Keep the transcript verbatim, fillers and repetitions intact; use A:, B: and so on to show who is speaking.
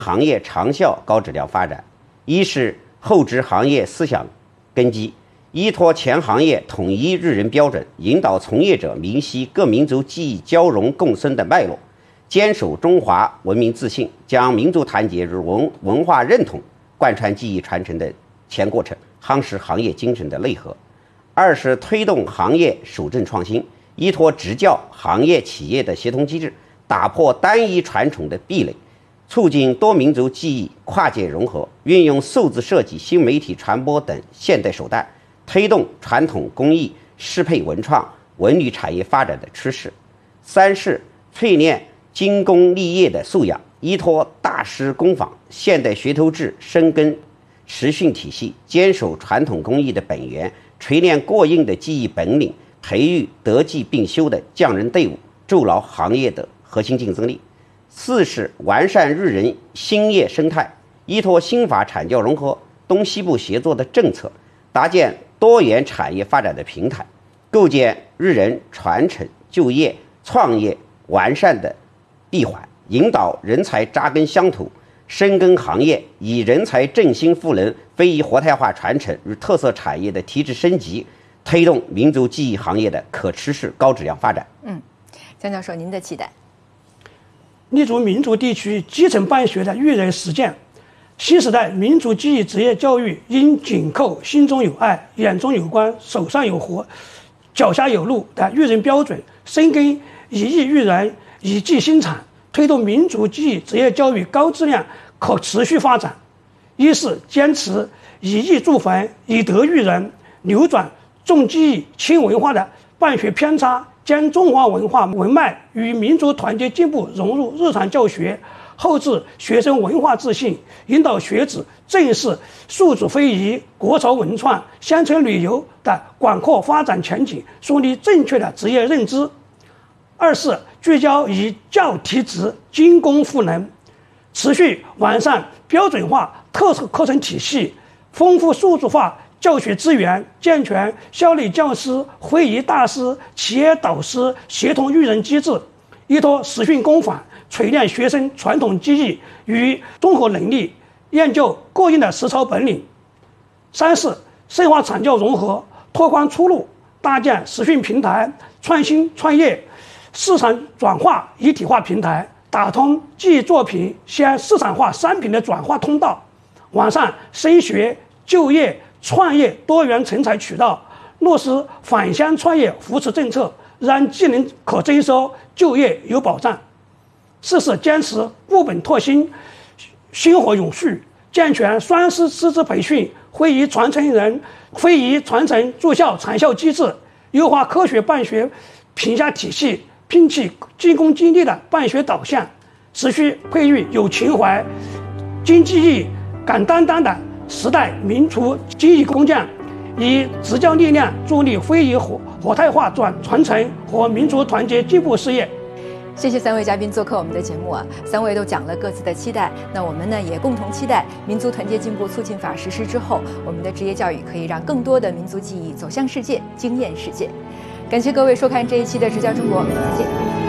A: 行业长效高质量发展。一是厚植行业思想根基，依托全行业统一日人标准，引导从业者明晰各民族技艺交融共生的脉络，坚守中华文明自信，将民族团结与文文化认同贯穿技艺传承的全过程，夯实行业精神的内核。二是推动行业守正创新，依托职教行业企业的协同机制，打破单一传统的壁垒，促进多民族技艺跨界融合，运用数字设计、新媒体传播等现代手段，推动传统工艺适配文创文旅产业发展的趋势。三是淬炼精工立业的素养，依托大师工坊、现代学徒制深耕实训体系，坚守传统工艺的本源，锤炼过硬的技艺本领，培育德技并修的匠人队伍，筑牢行业的核心竞争力。四是完善日人兴业生态，依托新法产教融合、东西部协作的政策，搭建多元产业发展的平台，构建日人传承、就业、创业完善的闭环，引导人才扎根乡土、深耕行业，以人才振兴赋能、非遗活态化传承与特色产业的提质升级，推动民族技艺行业的可持续高质量发展。
B: 嗯，江教授，您的期待？
C: 立足民族地区基层办学的育人实践，新时代民族技艺职业教育应紧扣心中有爱、眼中有光、手上有活、脚下有路的育人标准，深耕以艺育人、以技兴产，推动民族技艺职业教育高质量可持续发展。一是坚持以艺筑坟、以德育人，扭转重技艺轻文化的办学偏差，将中华文化文脉与民族团结进步融入日常教学，厚植学生文化自信，引导学子正视数字非遗、国潮文创、乡村旅游的广阔发展前景，树立正确的职业认知。二是聚焦以教提职、精工赋能，持续完善标准化特色课程体系，丰富数字化教学资源，健全校内教师、非遗大师、企业导师协同育人机制，依托实训工坊，锤炼学生传统技艺与综合能力，研究过硬的实操本领。三是深化产教融合，拓宽出路，搭建实训平台、创新创业、市场转化一体化平台，打通技艺作品向市场化商品的转化通道，完善升学、就业、创业多元成才渠道，落实返乡创业扶持政策，让技能可征收，就业有保障。四是坚持固本拓新、薪火永续，健全双师师资培训、非遗传承人、非遗传承驻校长效机制，优化科学办学评价体系，摒弃急功近利的办学导向，持续培育有情怀、精技艺、敢担当的时代民族技艺工匠，以执教力量助力非遗活活态化转传承和民族团结进步事业。
B: 谢谢三位嘉宾做客我们的节目啊，三位都讲了各自的期待，那我们呢也共同期待民族团结进步促进法实施之后，我们的职业教育可以让更多的民族技艺走向世界，惊艳世界。感谢各位收看这一期的直教中国，再见。